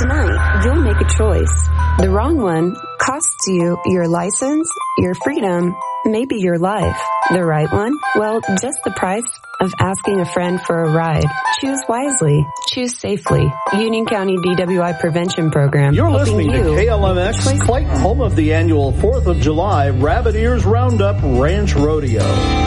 Tonight, you'll make a choice. The wrong one costs you your license, your freedom, maybe your life. The right one? Well, just the price of asking a friend for a ride. Choose wisely. Choose safely. Union County DWI Prevention Program. You're listening to KLMX, Clayton, home of the annual 4th of July Rabbit Ears Roundup Ranch Rodeo.